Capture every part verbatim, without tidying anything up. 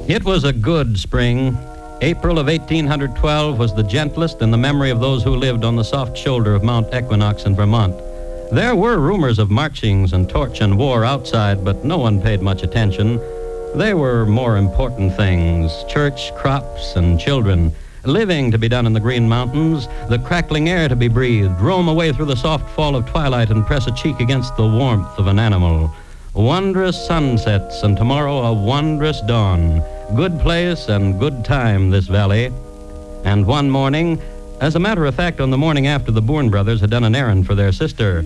It was a good spring. April of eighteen twelve was the gentlest in the memory of those who lived on the soft shoulder of Mount Equinox in Vermont. There were rumors of marchings and torch and war outside, but no one paid much attention. There were more important things: church, crops, and children. Living to be done in the Green Mountains, the crackling air to be breathed, roam away through the soft fall of twilight and press a cheek against the warmth of an animal. Wondrous sunsets, and tomorrow a wondrous dawn. Good place and good time, this valley. And one morning, as a matter of fact, on the morning after the Bourne brothers had done an errand for their sister.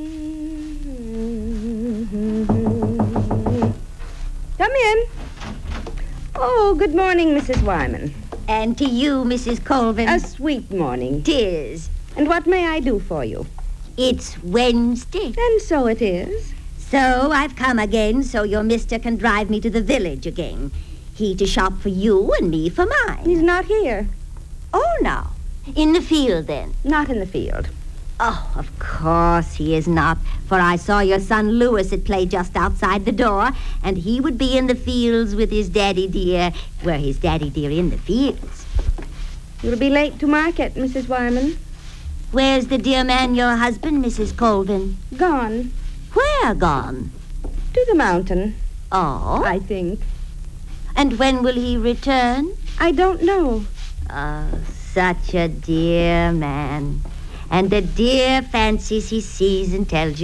Come in. Oh, good morning, Missus Wyman. And to you, Missus Colvin. A sweet morning. 'Tis. And what may I do for you? It's Wednesday. And so it is. So I've come again so your mister can drive me to the village again. He to shop for you and me for mine. He's not here. Oh, no. In the field, then? Not in the field. Oh, of course he is not, for I saw your son Louis at play just outside the door, and he would be in the fields with his daddy dear. Were his daddy dear in the fields? You'll be late to market, Missus Wyman. Where's the dear man, your husband, Missus Colvin? Gone. Where gone? To the mountain, Oh, I think. and when will he return? I don't know. Oh, such a dear man. And the dear fancies he sees and tells you.